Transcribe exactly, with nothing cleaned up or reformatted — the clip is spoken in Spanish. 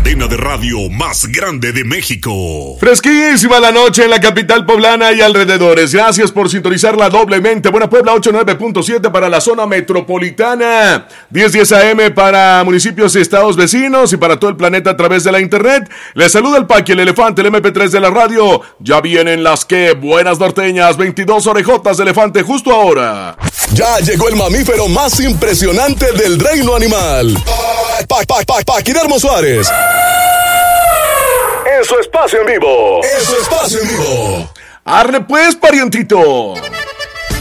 cadena de radio más grande de México. Fresquísima la noche en la capital poblana y alrededores. Gracias por sintonizarla doblemente. Buena Puebla ochenta y nueve punto siete para la zona metropolitana. diez diez A M para municipios y estados vecinos y para todo el planeta a través de la internet. Les saluda el Paqui, el elefante, el eme pe tres de la radio. Ya vienen las que buenas norteñas, veintidós orejotas de elefante justo ahora. Ya llegó el mamífero más impresionante del reino animal. Pa, pa, pa, Paquidermo Suárez. En su espacio en vivo. En su espacio en vivo. Arre pues, parientito.